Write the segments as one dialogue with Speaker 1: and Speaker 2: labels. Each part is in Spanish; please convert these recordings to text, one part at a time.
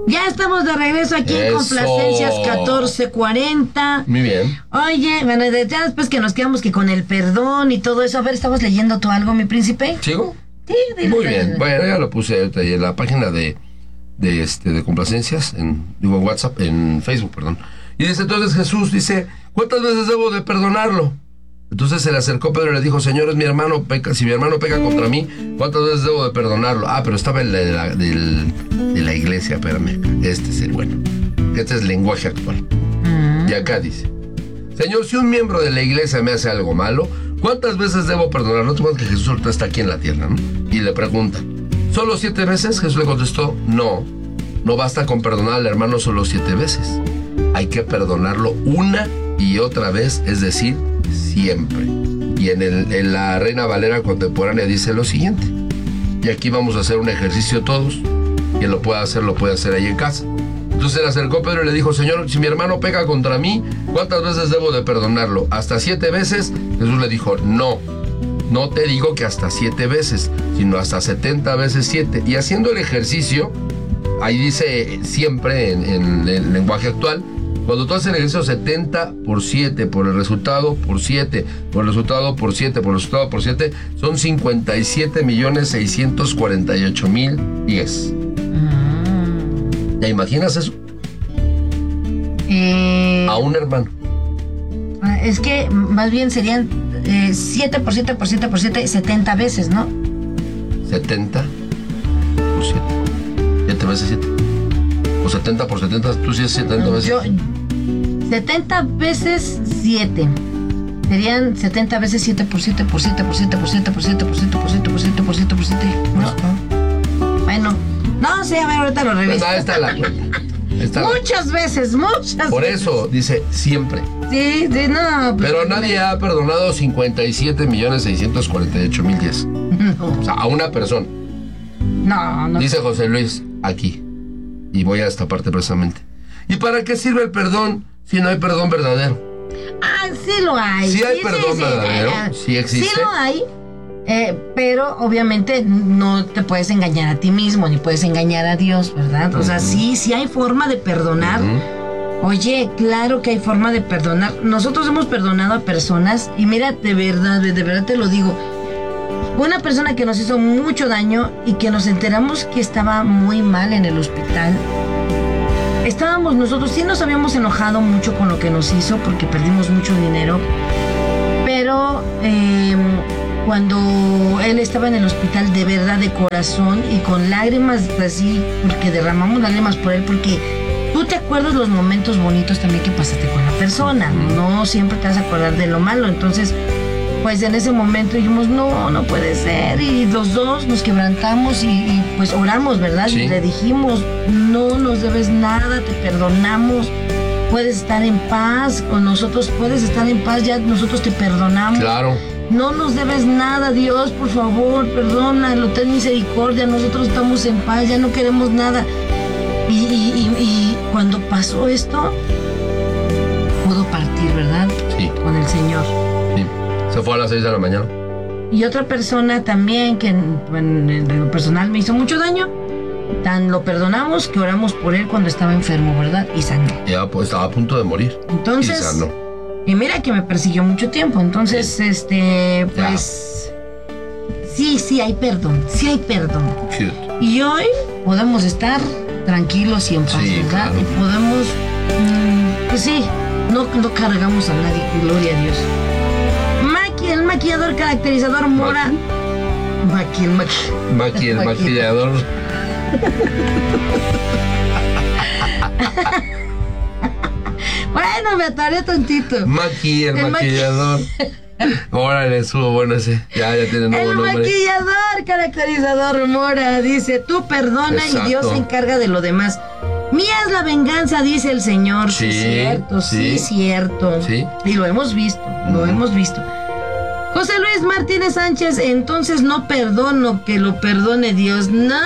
Speaker 1: Ya estamos de regreso aquí en Complacencias 1440.
Speaker 2: Muy bien.
Speaker 1: Oye, bueno, ya después que nos quedamos que con el perdón y todo eso. A ver, ¿estabas leyendo tú algo, mi príncipe?
Speaker 2: ¿Sigo?
Speaker 1: Sí, dile.
Speaker 2: Muy bien. Bueno, ya lo puse ahorita en la página de Complacencias, en WhatsApp, en Facebook, perdón. Y dice, entonces Jesús dice, ¿cuántas veces debo de perdonarlo? Entonces se le acercó Pedro y le dijo, Señor, si mi hermano peca contra mí, ¿cuántas veces debo de perdonarlo? Pero estaba en de la iglesia, espérame. Este es el bueno. Este es el lenguaje actual. Y acá dice, Señor, si un miembro de la iglesia me hace algo malo, ¿cuántas veces debo perdonarlo? Tú que Jesús ahorita está aquí en la tierra, ¿no? Y le pregunta, ¿solo 7 veces? Jesús le contestó, no basta con perdonar al hermano solo 7 veces. Hay que perdonarlo una y otra vez, es decir, siempre. Y en la Reina Valera contemporánea dice lo siguiente. Y aquí vamos a hacer un ejercicio todos. Quien lo pueda hacer ahí en casa. Entonces se le acercó Pedro y le dijo, Señor, si mi hermano peca contra mí, ¿cuántas veces debo de perdonarlo? ¿Hasta 7 veces? Jesús le dijo, no te digo que hasta 7 veces, sino hasta 70 veces 7. Y haciendo el ejercicio, ahí dice siempre en el lenguaje actual, cuando tú haces el ejercicio 70 por 7, por el resultado por 7, por el resultado por 7, por el resultado por 7, son 57,648,010. ¿Te imaginas eso? A un hermano.
Speaker 1: Es que más bien serían 7 por 7 por 7 por 7, 70 veces, ¿no?
Speaker 2: 70 por 7. 7 veces 7. O 70 por 70, tú sí es 70 veces.
Speaker 1: 70 veces 7. Serían 70 veces 7 por 7 por 7 por 7 por 7 por 7 por 7 por 7 por 7 por 7 por 7. No. Bueno. No sé, a ver, ahorita lo reviso.
Speaker 2: Ahí está la cuenta.
Speaker 1: Muchas veces.
Speaker 2: Por eso dice siempre.
Speaker 1: Sí, no.
Speaker 2: Pero nadie ha perdonado 57,648,010.
Speaker 1: No.
Speaker 2: O sea, a una persona.
Speaker 1: No.
Speaker 2: Dice José Luis aquí. Y voy a esta parte precisamente. ¿Y para qué sirve el perdón si no hay perdón verdadero?
Speaker 1: Sí lo hay.
Speaker 2: Sí hay perdón verdadero. Sí existe.
Speaker 1: Sí lo hay. Pero obviamente no te puedes engañar a ti mismo, ni puedes engañar a Dios, ¿verdad? O sea, sí hay forma de perdonar. Oye, claro que hay forma de perdonar. Nosotros hemos perdonado a personas y mira, de verdad te lo digo. Una persona que nos hizo mucho daño y que nos enteramos que estaba muy mal en el hospital. Nosotros sí nos habíamos enojado mucho con lo que nos hizo porque perdimos mucho dinero. Pero cuando él estaba en el hospital, de verdad, de corazón y con lágrimas así, porque derramamos lágrimas por él, porque tú te acuerdas los momentos bonitos también que pasaste con la persona, no siempre te vas a acordar de lo malo. Entonces, pues en ese momento dijimos, no puede ser, y los dos nos quebrantamos y pues oramos, ¿verdad?
Speaker 2: Sí.
Speaker 1: Y le dijimos, no nos debes nada, te perdonamos, puedes estar en paz con nosotros, puedes estar en paz, ya nosotros te perdonamos.
Speaker 2: Claro.
Speaker 1: No nos debes nada, Dios, por favor, perdónalo, ten misericordia, nosotros estamos en paz, ya no queremos nada. Y cuando pasó esto, pudo partir, ¿verdad?
Speaker 2: Sí.
Speaker 1: Con el Señor.
Speaker 2: Sí. Se fue a las 6 de la mañana.
Speaker 1: Y otra persona también que en lo personal me hizo mucho daño, tan lo perdonamos que oramos por él cuando estaba enfermo, ¿verdad? Y sanó.
Speaker 2: Ya, pues estaba a punto de morir.
Speaker 1: Entonces,
Speaker 2: y sanó.
Speaker 1: Y mira que me persiguió mucho tiempo, entonces, pues, sí hay perdón, sí hay perdón.
Speaker 2: Cute.
Speaker 1: Y hoy podemos estar tranquilos y en paz,
Speaker 2: Sí,
Speaker 1: ¿verdad?
Speaker 2: claro.
Speaker 1: Y podemos, pues sí, no cargamos a nadie, gloria a Dios. El maquillador caracterizador Mora.
Speaker 2: Maqui, el maquillador.
Speaker 1: Bueno, me ataré tantito.
Speaker 2: Maqui, el maquillador. Órale, estuvo bueno ese. Ya tiene nuevo nombre.
Speaker 1: El maquillador caracterizador Mora dice, tú perdona. Exacto. Y Dios se encarga de lo demás. Mía es la venganza, dice el Señor.
Speaker 2: Sí,
Speaker 1: cierto.
Speaker 2: Sí.
Speaker 1: Y lo hemos visto, José Luis Martínez Sánchez, entonces no perdono, que lo perdone Dios. No.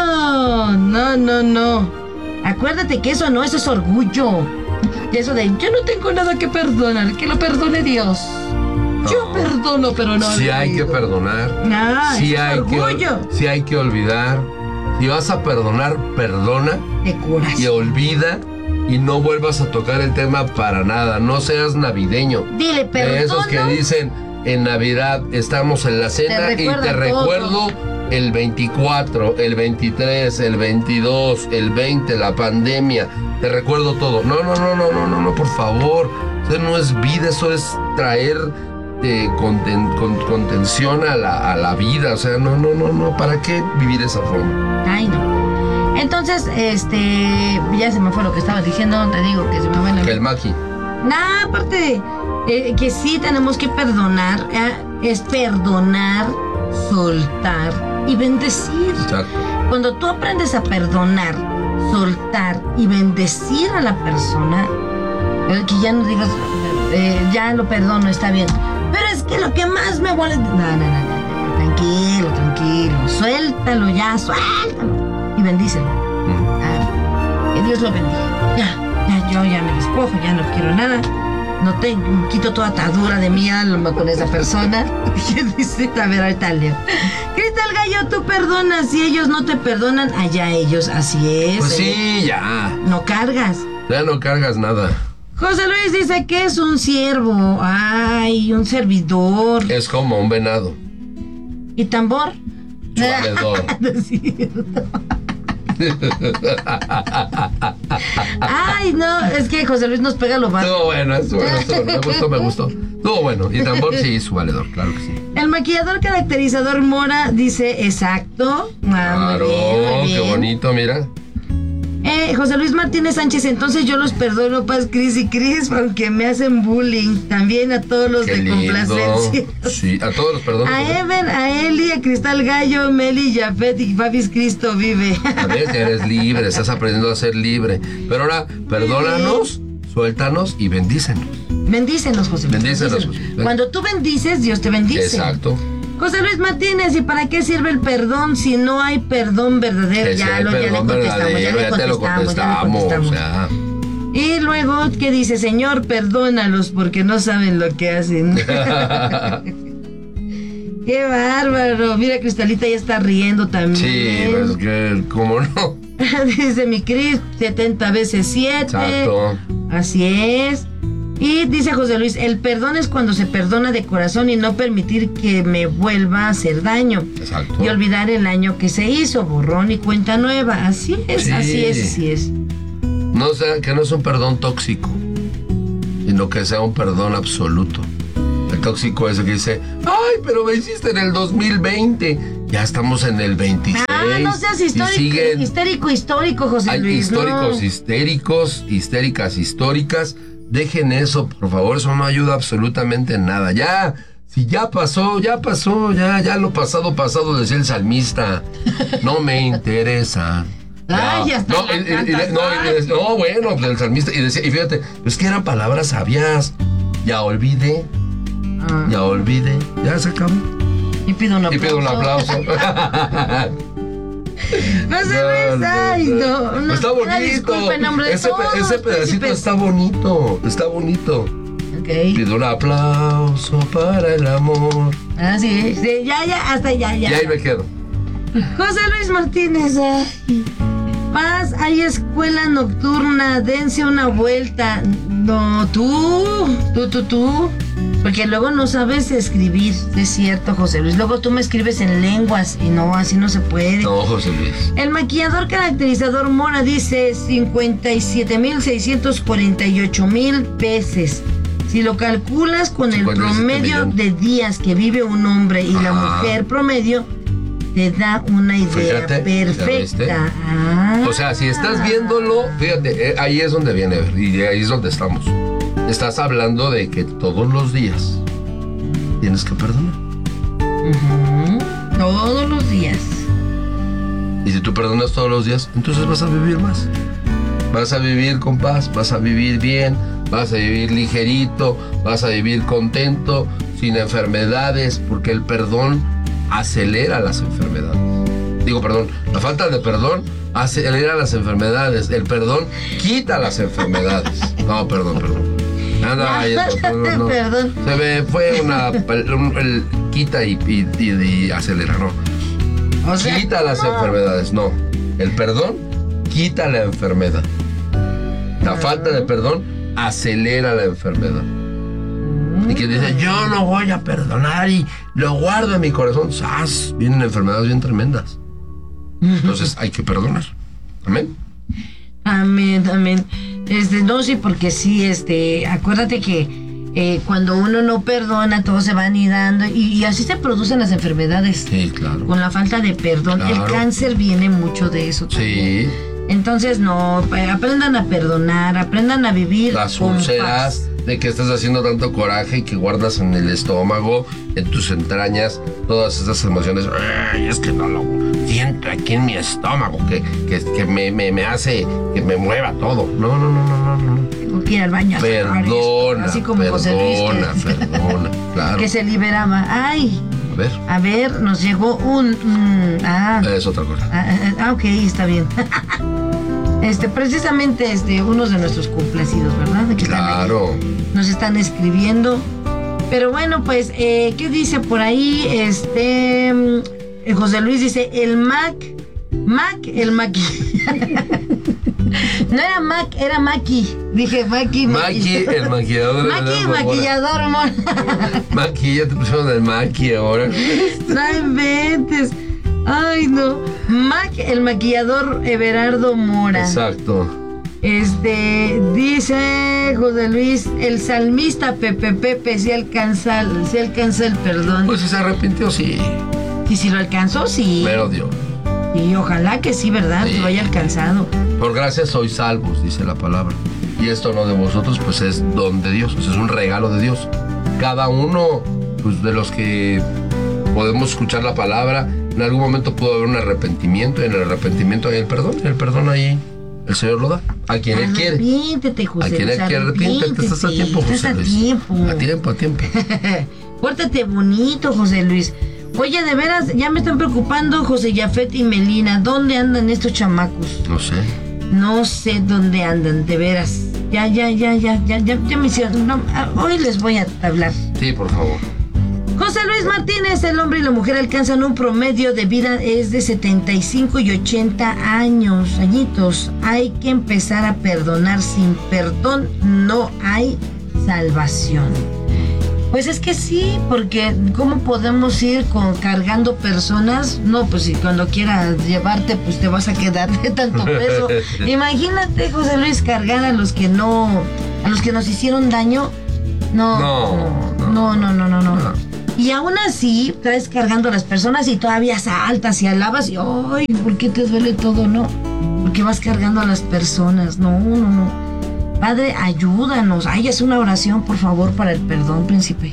Speaker 1: Acuérdate que eso es orgullo. Eso de, yo no tengo nada que perdonar, que lo perdone Dios. No. Yo perdono, pero no.
Speaker 2: Sí hay que perdonar.
Speaker 1: Sí
Speaker 2: hay orgullo. Sí hay que olvidar. Si vas a perdonar, perdona
Speaker 1: De corazón.
Speaker 2: y olvida y no vuelvas a tocar el tema para nada. No seas navideño.
Speaker 1: Dile,
Speaker 2: De esos que
Speaker 1: perdono.
Speaker 2: dicen en Navidad estamos en la cena y
Speaker 1: recuerda
Speaker 2: te
Speaker 1: todo.
Speaker 2: recuerdo el 24, el 23, el 22, el 20, la pandemia. Te recuerdo todo. No, por favor. Eso no es vida, eso es traer contención a la vida. O sea, no. ¿Para qué vivir de esa forma?
Speaker 1: Ay, no. Entonces, ya se me fue lo que estaba diciendo. Te digo que se me fue la...
Speaker 2: Que el maqui.
Speaker 1: Nah, aparte que sí tenemos que perdonar, es perdonar, soltar y bendecir.
Speaker 2: Exacto.
Speaker 1: Cuando tú aprendes a perdonar, soltar y bendecir a la persona, que ya no digas, ya lo perdono, está bien. Pero es que lo que más me molesta... No. Tranquilo. Suéltalo ya, suéltalo. Y bendícelo. Que Dios lo bendiga. Yo ya me despojo, ya no quiero nada. No tengo, quito toda atadura de mi alma con esa persona. ¿Qué dice? A ver, ahorita leo. Cristal Gallo, tú perdonas. Si ellos no te perdonan, allá ellos. Así es.
Speaker 2: Pues sí, ya.
Speaker 1: No cargas.
Speaker 2: Ya no cargas nada.
Speaker 1: José Luis dice que es un siervo. Ay, un servidor.
Speaker 2: Es como un venado.
Speaker 1: ¿Y tambor?
Speaker 2: Valedor.
Speaker 1: No es cierto. Ay, no, es que José Luis nos pega lo más.
Speaker 2: Estuvo bueno. Me gustó. Estuvo bueno. Y tambor sí, su valedor, claro que sí.
Speaker 1: El maquillador caracterizador Mora dice exacto.
Speaker 2: Claro,
Speaker 1: muy bien.
Speaker 2: qué bonito, mira.
Speaker 1: José Luis Martínez Sánchez, entonces yo los perdono, Paz, Cris y Cris, aunque me hacen bullying. También a todos los
Speaker 2: Qué
Speaker 1: de
Speaker 2: lindo.
Speaker 1: complacencia.
Speaker 2: Sí, a todos los perdono.
Speaker 1: A Ever, a Eli, a Cristal Gallo, Meli, Jafet y Papis Cristo vive.
Speaker 2: A ver, ya eres libre, estás aprendiendo a ser libre. Pero ahora, perdónanos, suéltanos y bendícenos.
Speaker 1: Bendícenos, José Luis.
Speaker 2: Bendícenos.
Speaker 1: Cuando tú bendices, Dios te bendice.
Speaker 2: Exacto.
Speaker 1: José Luis Martínez, ¿y para qué sirve el perdón si no hay perdón verdadero?
Speaker 2: Que si hay perdón verdadero, ya te lo contestamos. O sea.
Speaker 1: Y luego, ¿qué dice? Señor, perdónalos porque no saben lo que hacen. ¡Qué bárbaro! Mira, Cristalita ya está riendo también.
Speaker 2: Sí, pues que, ¿cómo no?
Speaker 1: Dice mi Cris, 70 veces 7.
Speaker 2: Exacto.
Speaker 1: Así es. Y dice José Luis, el perdón es cuando se perdona de corazón y no permitir que me vuelva a hacer daño.
Speaker 2: Exacto.
Speaker 1: Y olvidar el año que se hizo, borrón y cuenta nueva. Así es,
Speaker 2: Sí.
Speaker 1: así es.
Speaker 2: No sea, que no es un perdón tóxico, sino que sea un perdón absoluto. El tóxico es el que dice, ay, pero me hiciste en el 2020. Ya estamos en el 26.
Speaker 1: No seas histórico, José
Speaker 2: Hay
Speaker 1: Luis.
Speaker 2: históricos,
Speaker 1: no.
Speaker 2: histéricos, histéricas, históricas. Dejen eso, por favor, eso no ayuda absolutamente en nada. Ya, si ya pasó, ya lo pasado, decía el salmista. No me interesa.
Speaker 1: Ay, ya está.
Speaker 2: Bueno, pues el salmista, y fíjate, es que eran palabras sabias. Ya olvide, ya se acabó.
Speaker 1: Y pido un
Speaker 2: Y pido un
Speaker 1: aplauso.
Speaker 2: aplauso.
Speaker 1: José Luis, ay, no.
Speaker 2: Está bonito.
Speaker 1: Disculpe, en nombre de
Speaker 2: ese
Speaker 1: todos,
Speaker 2: pedacito
Speaker 1: príncipes.
Speaker 2: está bonito.
Speaker 1: Ok.
Speaker 2: Pido un aplauso para el amor.
Speaker 1: Ah, sí, ya, hasta ya.
Speaker 2: Y ahí me quedo.
Speaker 1: José Luis Martínez, ay. Paz, hay escuela nocturna, dense una vuelta. No, tú. Porque luego no sabes escribir, es cierto, José Luis. Luego tú me escribes en lenguas y no, así no se puede.
Speaker 2: No, José Luis.
Speaker 1: El maquillador caracterizador Mora dice 57,648,000 pesos. Si lo calculas con el
Speaker 2: 57
Speaker 1: promedio
Speaker 2: millones.
Speaker 1: de días que vive un hombre y la mujer promedio, te da una idea
Speaker 2: Fíjate,
Speaker 1: perfecta.
Speaker 2: O sea, si estás viéndolo, fíjate, ahí es donde viene, y ahí es donde estamos. Estás hablando de que todos los días tienes que perdonar.
Speaker 1: Todos los días.
Speaker 2: Y si tú perdonas todos los días, entonces vas a vivir más. Vas a vivir con paz, vas a vivir bien, vas a vivir ligerito, vas a vivir contento, sin enfermedades, porque el perdón acelera las enfermedades. La falta de perdón acelera las enfermedades. El perdón quita las enfermedades. No, perdón. No.
Speaker 1: Perdón.
Speaker 2: Se me fue el quita y acelera, no.
Speaker 1: O sea,
Speaker 2: quita las enfermedades, no. El perdón quita la enfermedad. La falta de perdón acelera la enfermedad. Y que dice, yo no voy a perdonar y lo guardo en mi corazón. ¡Sas! Vienen enfermedades bien tremendas. Entonces hay que perdonar. Amén.
Speaker 1: Amén, amén. No, sí, porque sí, acuérdate que cuando uno no perdona, todo se va anidando y así se producen las enfermedades.
Speaker 2: Sí, claro.
Speaker 1: Con la falta de perdón.
Speaker 2: Claro.
Speaker 1: El cáncer viene mucho de eso también.
Speaker 2: Sí.
Speaker 1: Entonces, no, aprendan a perdonar, aprendan a vivir
Speaker 2: Las
Speaker 1: con
Speaker 2: úlceras
Speaker 1: paz.
Speaker 2: de que estás haciendo tanto coraje y que guardas en el estómago, en tus entrañas, todas esas emociones. Ay, es que no lo siento aquí en mi estómago, que me hace que me mueva todo. No.
Speaker 1: Tengo que ir al baño a sacar esto,
Speaker 2: Perdona,
Speaker 1: así como José Luis
Speaker 2: perdona, claro.
Speaker 1: que se liberaba. Ay,
Speaker 2: A ver,
Speaker 1: nos llegó
Speaker 2: es otra cosa.
Speaker 1: ok, está bien. Precisamente unos de nuestros complacidos, ¿verdad? Que
Speaker 2: Claro.
Speaker 1: están ahí, nos están escribiendo. Pero bueno, pues, ¿qué dice por ahí? José Luis dice, el Mac, el Maqui. No era Mac, era Maqui. Dije Maqui,
Speaker 2: el maquillador.
Speaker 1: Maqui, maquillador, amor.
Speaker 2: Maqui, ya te pusieron el Maqui ahora.
Speaker 1: No inventes. Ay, no. Mac, el maquillador Everardo Mora.
Speaker 2: Exacto.
Speaker 1: Dice José Luis, el salmista Pepe, si alcanza el perdón.
Speaker 2: Pues si se arrepintió, sí.
Speaker 1: Y si lo alcanzó, sí.
Speaker 2: Pero Dios.
Speaker 1: Y ojalá que sí, ¿verdad?
Speaker 2: Sí.
Speaker 1: Que lo haya alcanzado.
Speaker 2: Por gracia sois salvos, dice la palabra. Y esto no de vosotros, pues es don de Dios, es un regalo de Dios. Cada uno, pues, de los que podemos escuchar la palabra, en algún momento pudo haber un arrepentimiento, y en el arrepentimiento hay el perdón ahí el Señor lo da, a quien Él quiere.
Speaker 1: Arrepiéntete, José.
Speaker 2: A quien Él quiere, arrepiéntete, estás a tiempo, José Luis. A tiempo.
Speaker 1: Pórtate bonito, José Luis. Oye, de veras, ya me están preocupando José Yafet y Melina. ¿Dónde andan estos chamacos? No sé dónde andan, de veras. Ya me hicieron. No, hoy les voy a hablar.
Speaker 2: Sí, por favor.
Speaker 1: José Luis Martínez, el hombre y la mujer alcanzan un promedio de vida es de 75 y 80 añitos. Hay que empezar a perdonar. Sin perdón no hay salvación. Pues es que sí, porque ¿cómo podemos ir cargando personas? No, pues si cuando quieras llevarte, pues te vas a quedar de tanto peso. Imagínate, José Luis, cargar a los que nos hicieron daño. No. Y aún así, traes cargando a las personas y todavía saltas y alabas y ¡ay! ¿Por qué te duele todo? No, porque vas cargando a las personas. No. Padre, ayúdanos. Ay, haz una oración, por favor, para el perdón, príncipe.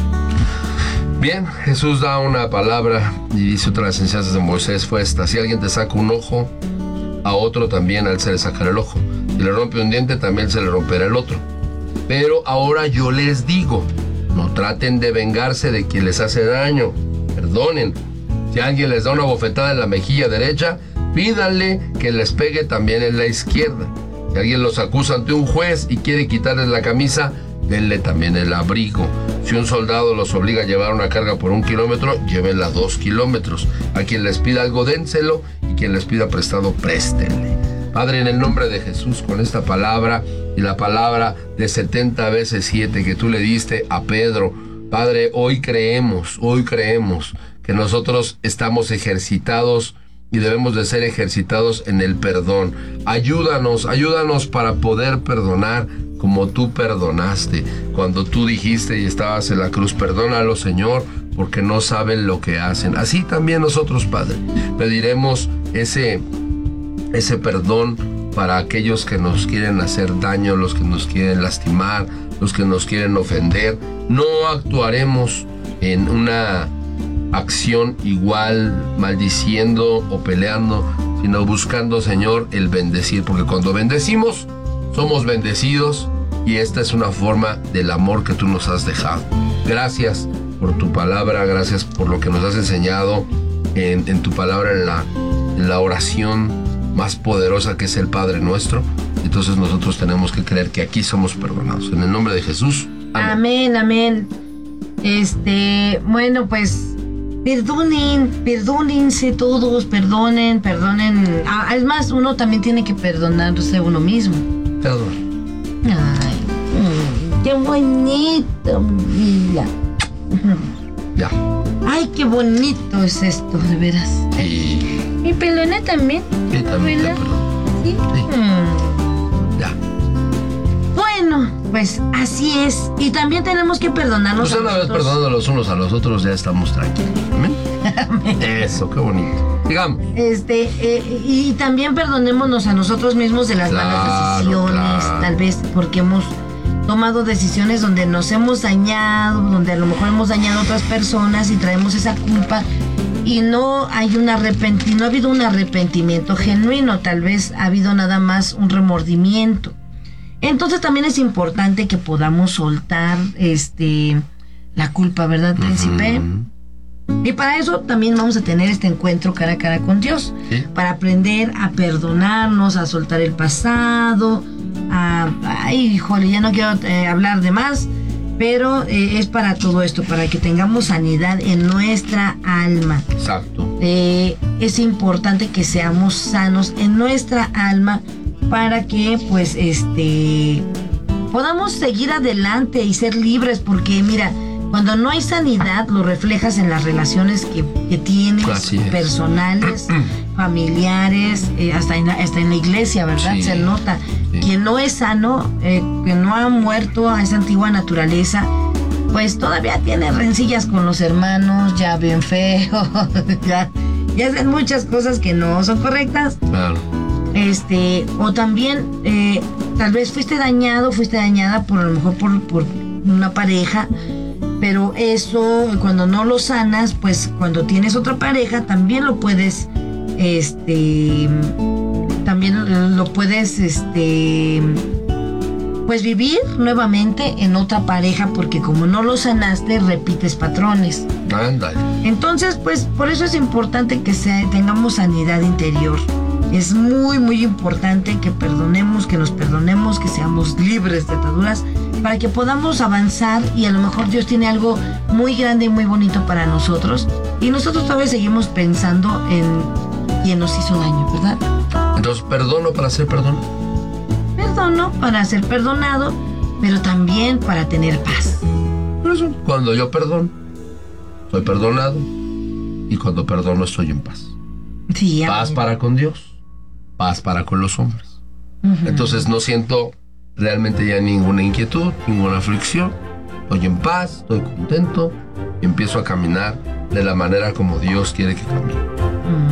Speaker 2: Bien, Jesús da una palabra y dice otra de las enseñanzas de Moisés fue esta: si alguien te saca un ojo, a otro también a él se le sacará el ojo. Si le rompe un diente, también se le romperá el otro. Pero ahora yo les digo, no traten de vengarse de quien les hace daño, perdonen. Si alguien les da una bofetada en la mejilla derecha, pídanle que les pegue también en la izquierda. Si alguien los acusa ante un juez y quiere quitarles la camisa, denle también el abrigo. Si un soldado los obliga a llevar una carga por 1 kilómetro, llévenla 2 kilómetros. A quien les pida algo, dénselo, y quien les pida prestado, préstenle. Padre, en el nombre de Jesús, con esta palabra y la palabra de 70 veces 7 que tú le diste a Pedro, Padre, hoy creemos que nosotros estamos ejercitados y debemos de ser ejercitados en el perdón. Ayúdanos para poder perdonar como tú perdonaste. Cuando tú dijiste y estabas en la cruz, perdónalo, Señor, porque no saben lo que hacen. Así también nosotros, Padre, pediremos ese perdón para aquellos que nos quieren hacer daño, los que nos quieren lastimar, los que nos quieren ofender. No actuaremos en una acción igual, maldiciendo o peleando, sino buscando, Señor, el bendecir, porque cuando bendecimos, somos bendecidos, y esta es una forma del amor que tú nos has dejado. Gracias por tu palabra, gracias por lo que nos has enseñado en tu palabra, en la oración más poderosa que es el Padre Nuestro. Entonces nosotros tenemos que creer que aquí somos perdonados. En el nombre de Jesús.
Speaker 1: Amén. Bueno, pues Perdónense todos, perdonen. Es más, uno también tiene que perdonarse a uno mismo.
Speaker 2: Perdón.
Speaker 1: Ay, qué bonito, mi vida.
Speaker 2: Ya.
Speaker 1: Ay, qué bonito es esto, de veras.
Speaker 2: Y
Speaker 1: Mi pelona también.
Speaker 2: también te
Speaker 1: ¿Verdad?
Speaker 2: perdono.
Speaker 1: Sí.
Speaker 2: Sí. Ya.
Speaker 1: Bueno, pues así es. Y también tenemos que perdonarnos
Speaker 2: Pues
Speaker 1: a
Speaker 2: una vez
Speaker 1: nosotros.
Speaker 2: perdonando los unos a los otros, ya estamos tranquilos. Amén. Eso, qué bonito. Digamos.
Speaker 1: Y también perdonémonos a nosotros mismos de las malas
Speaker 2: Claro,
Speaker 1: decisiones,
Speaker 2: claro.
Speaker 1: tal vez porque hemos tomado decisiones donde nos hemos dañado, donde a lo mejor hemos dañado a otras personas y traemos esa culpa y no ha habido un arrepentimiento genuino, tal vez ha habido nada más un remordimiento. Entonces también es importante que podamos soltar la culpa, ¿verdad, príncipe? Y para eso también vamos a tener este encuentro cara a cara con Dios.
Speaker 2: Sí.
Speaker 1: Para aprender a perdonarnos, a soltar el pasado. Ay, híjole, ya no quiero hablar de más. Pero es para todo esto, para que tengamos sanidad en nuestra alma.
Speaker 2: Exacto.
Speaker 1: Es importante que seamos sanos en nuestra alma para que pues podamos seguir adelante y ser libres, porque mira, cuando no hay sanidad lo reflejas en las relaciones que tienes,
Speaker 2: Así es.
Speaker 1: personales, familiares, hasta en la iglesia, ¿verdad?
Speaker 2: Sí.
Speaker 1: Se nota.
Speaker 2: Sí.
Speaker 1: Quien no es sano, que no ha muerto a esa antigua naturaleza, pues todavía tiene rencillas con los hermanos, ya bien feo, ya hacen muchas cosas que no son correctas.
Speaker 2: Claro.
Speaker 1: O también tal vez fuiste dañada por a lo mejor por una pareja, pero eso cuando no lo sanas, pues cuando tienes otra pareja también lo puedes pues vivir nuevamente en otra pareja, porque como no lo sanaste repites patrones.
Speaker 2: Ándale.
Speaker 1: Entonces, pues por eso es importante que tengamos sanidad interior. Es muy, muy importante que nos perdonemos, que seamos libres de ataduras, para que podamos avanzar y a lo mejor Dios tiene algo muy grande y muy bonito para nosotros. Y nosotros todavía seguimos pensando en quien nos hizo daño, ¿verdad?
Speaker 2: Entonces, perdono para ser perdonado.
Speaker 1: Perdono para ser perdonado, pero también para tener paz.
Speaker 2: Por eso, cuando yo perdono, soy perdonado. Y cuando perdono, estoy en paz.
Speaker 1: Sí,
Speaker 2: Paz
Speaker 1: amén.
Speaker 2: para con Dios, paz para con los hombres. Entonces no siento realmente ya ninguna inquietud, ninguna aflicción. Estoy en paz, estoy contento y empiezo a caminar de la manera como Dios quiere que camine.